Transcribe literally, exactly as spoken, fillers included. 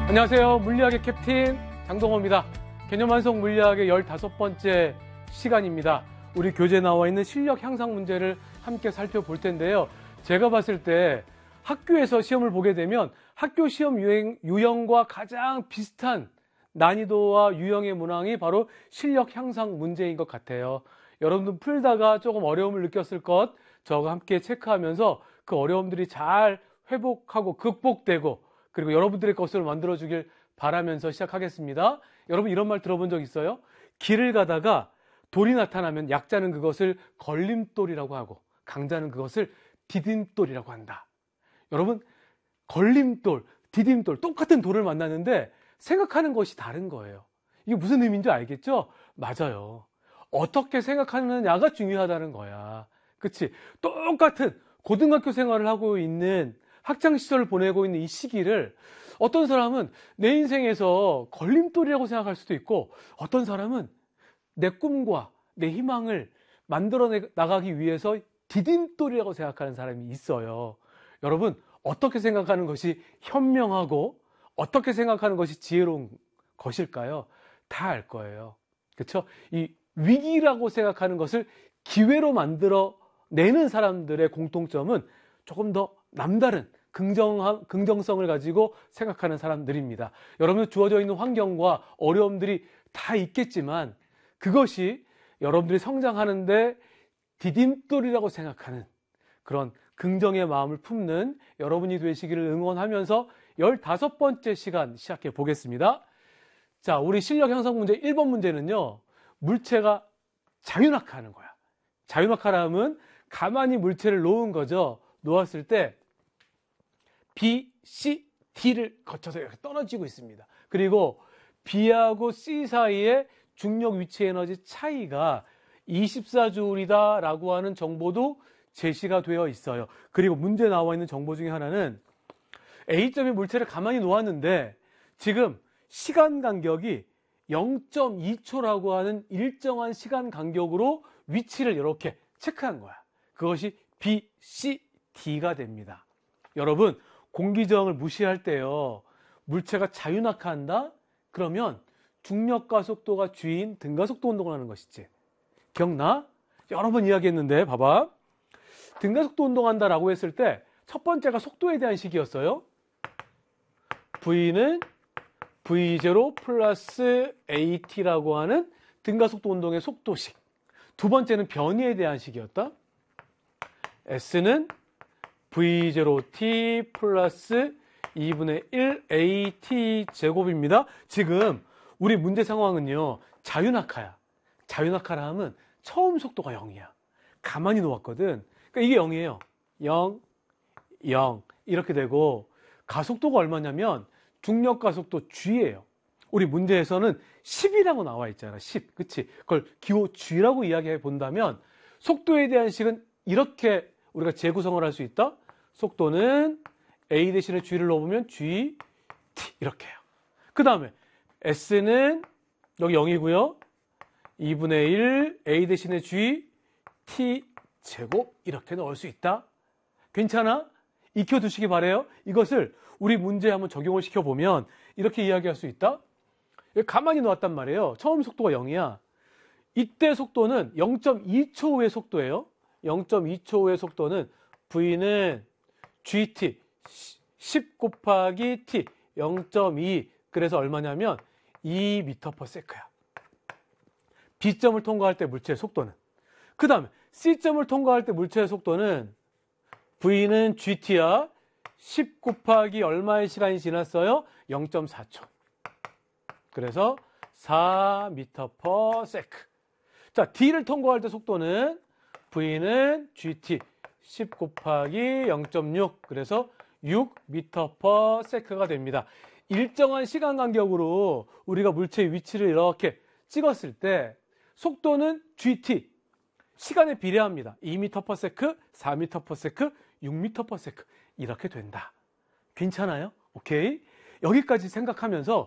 안녕하세요. 물리학의 캡틴 장동호입니다. 개념 완성 물리학의 열다섯 번째 시간입니다. 우리 교재에 나와 있는 실력 향상 문제를 함께 살펴볼 텐데요. 제가 봤을 때 학교에서 시험을 보게 되면 학교 시험 유형, 유형과 가장 비슷한 난이도와 유형의 문항이 바로 실력 향상 문제인 것 같아요. 여러분들 풀다가 조금 어려움을 느꼈을 것, 저와 함께 체크하면서 그 어려움들이 잘 회복하고 극복되고 그리고 여러분들의 것으로 만들어주길 바라면서 시작하겠습니다. 여러분 이런 말 들어본 적 있어요? 길을 가다가 돌이 나타나면 약자는 그것을 걸림돌이라고 하고 강자는 그것을 디딤돌이라고 한다. 여러분 걸림돌, 디딤돌 똑같은 돌을 만났는데 생각하는 것이 다른 거예요. 이게 무슨 의미인지 알겠죠? 맞아요. 어떻게 생각하느냐가 중요하다는 거야. 그치? 똑같은 고등학교 생활을 하고 있는 학창시절을 보내고 있는 이 시기를 어떤 사람은 내 인생에서 걸림돌이라고 생각할 수도 있고 어떤 사람은 내 꿈과 내 희망을 만들어 나가기 위해서 디딤돌이라고 생각하는 사람이 있어요. 여러분 어떻게 생각하는 것이 현명하고 어떻게 생각하는 것이 지혜로운 것일까요? 다 알 거예요. 그렇죠? 이 위기라고 생각하는 것을 기회로 만들어 내는 사람들의 공통점은 조금 더 남다른 긍정, 긍정성을 가지고 생각하는 사람들입니다. 여러분 주어져 있는 환경과 어려움들이 다 있겠지만 그것이 여러분들이 성장하는데 디딤돌이라고 생각하는 그런 긍정의 마음을 품는 여러분이 되시기를 응원하면서 열다섯 번째 시간 시작해 보겠습니다. 자, 우리 실력 향상 문제 일 번 문제는요. 물체가 자유낙하하는 거야. 자유낙하함은 가만히 물체를 놓은 거죠. 놓았을 때 B, C, D를 거쳐서 이렇게 떨어지고 있습니다. 그리고 B하고 C 사이의 중력 위치 에너지 차이가 이십사 줄이다 라고 하는 정보도 제시가 되어 있어요. 그리고 문제에 나와 있는 정보 중에 하나는 A점의 물체를 가만히 놓았는데 지금 시간 간격이 영 점 이 초라고 하는 일정한 시간 간격으로 위치를 이렇게 체크한 거야. 그것이 B, C, D가 됩니다. 여러분 공기저항을 무시할 때요. 물체가 자유낙하한다? 그러면 중력과 속도가 G인 등가속도 운동을 하는 것이지. 기억나? 여러 번 이야기했는데 봐봐. 등가속도 운동한다 라고 했을 때 첫 번째가 속도에 대한 식이었어요. V는 브이 제로 플러스 에이티라고 하는 등가속도 운동의 속도식. 두 번째는 변이에 대한 식이었다. S는 브이 제로 티 플러스 이분의 일 에이티 제곱입니다. 지금 우리 문제 상황은요. 자유낙하야. 자유낙하라 하면 처음 속도가 영이야. 가만히 놓았거든. 그러니까 이게 영이에요. 영, 영 이렇게 되고 가속도가 얼마냐면 중력가속도 G예요. 우리 문제에서는 십이라고 나와 있잖아. 십. 그치? 그걸 기호 G라고 이야기해 본다면 속도에 대한 식은 이렇게 우리가 재구성을 할 수 있다. 속도는 A 대신에 G를 넣어보면 G, T 이렇게 해요. 그 다음에 S는 여기 영이고요. 이분의 일 A 대신에 G, T 제곱 이렇게 넣을 수 있다. 괜찮아? 익혀두시기 바래요. 이것을 우리 문제에 한번 적용을 시켜보면 이렇게 이야기할 수 있다. 가만히 놓았단 말이에요. 처음 속도가 영이야. 이때 속도는 영 점 이 초 후의 속도예요. 영 점 이 초 후의 속도는 V는 지티, 십 곱하기 T, 영 점 이. 그래서 얼마냐면 이 미터 퍼 세컨드야. B점을 통과할 때 물체의 속도는. 그 다음에 C점을 통과할 때 물체의 속도는 V는 지티야. 십 곱하기 얼마의 시간이 지났어요? 영 점 사 초. 그래서 사 미터 퍼 세컨드. 자, D를 통과할 때 속도는 V는 지티. 십 곱하기 영 점 육. 그래서 육 미터 퍼 세컨드가 됩니다. 일정한 시간 간격으로 우리가 물체의 위치를 이렇게 찍었을 때 속도는 지티. 시간에 비례합니다. 이 미터 퍼 세컨드, 사 미터 퍼 세컨드, 육 미터 퍼 세컨드. 이렇게 된다. 괜찮아요? 오케이? 여기까지 생각하면서